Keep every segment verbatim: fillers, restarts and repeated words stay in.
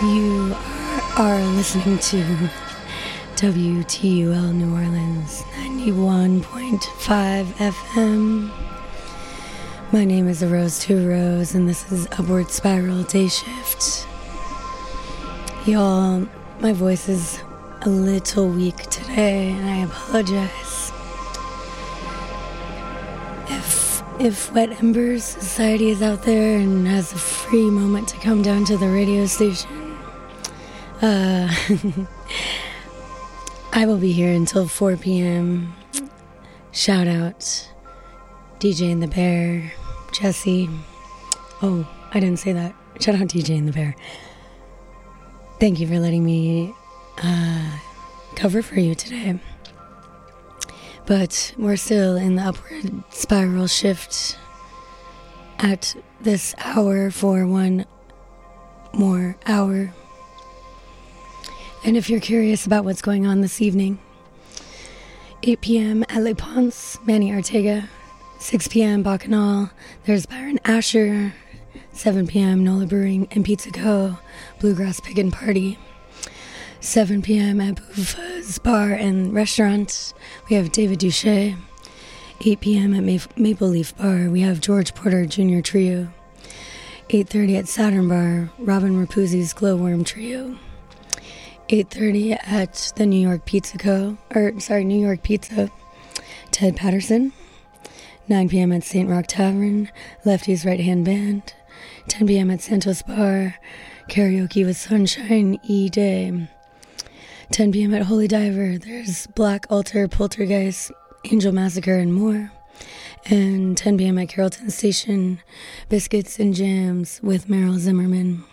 You are listening to W T U L New Orleans ninety-one point five F M. My name is Rose Two Rose, and this is Upward Spiral Day Shift. Y'all, my voice is a little weak today, and I apologize. If if Wet Embers Society is out there and has a free moment to come down to the radio station, uh, I will be here until four p.m. Shout out D J and the Bear, Jesse. Oh, I didn't say that. Shout out D J and the Bear. Thank you for letting me uh, cover for you today. But we're still in the upward spiral shift at this hour for one more hour. And if you're curious about what's going on this evening, eight p.m. at Le Ponce, Manny Ortega. six p.m. Bacchanal, there's Byron Asher. seven p.m. Nola Brewing and Pizza Co. Bluegrass Pickin' Party. seven p.m. at Buffa's Bar and Restaurant, we have David Duche. eight p.m. at Ma- Maple Leaf Bar, we have George Porter Junior Trio. eight thirty at Saturn Bar, Robin Rapuzzi's Glowworm Trio. eight thirty at the New York Pizza Co. Or, sorry, New York Pizza, Ted Patterson. nine p.m. at Saint Rock Tavern, Lefty's Right Hand Band. ten p.m. at Santos Bar, Karaoke with Sunshine E-Day. ten p.m. at Holy Diver, there's Black Altar, Poltergeist, Angel Massacre, and more. And ten p.m. at Carrollton Station, Biscuits and Jams with Meryl Zimmerman.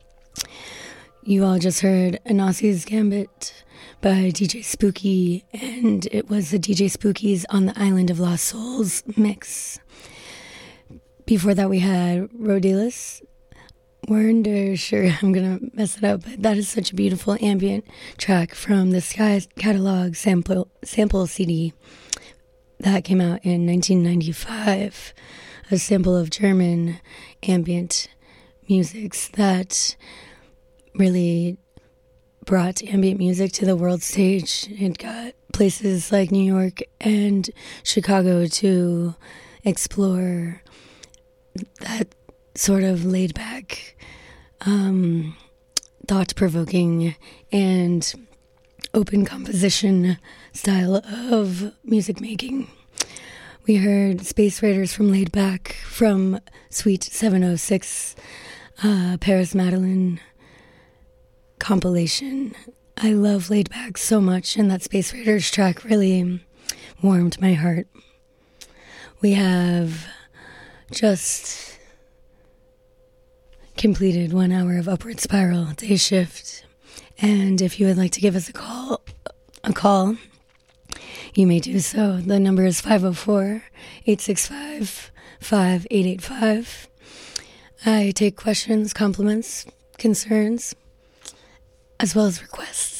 You all just heard Anasi's Gambit by D J Spooky, and it was the D J Spooky's On the Island of Lost Souls mix. Before that, we had Rodilis. Wonder, sure, I'm gonna mess it up, but that is such a beautiful ambient track from the Sky Catalog sample sample C D that came out in nineteen ninety-five. A sample of German ambient musics that really brought ambient music to the world stage. It got places like New York and Chicago to explore that sort of laid back, um, thought-provoking and open composition style of music making. We heard Space Raiders from Laid Back from Suite seven oh six, uh, Paris Madeline compilation. I love Laid Back so much, and that Space Raiders track really warmed my heart. We have just completed one hour of Upward Spiral Day Shift, and if you would like to give us a call, a call, you may do so. The number is five oh four, eight six five, five eight eight five. I take questions, compliments, concerns, as well as requests.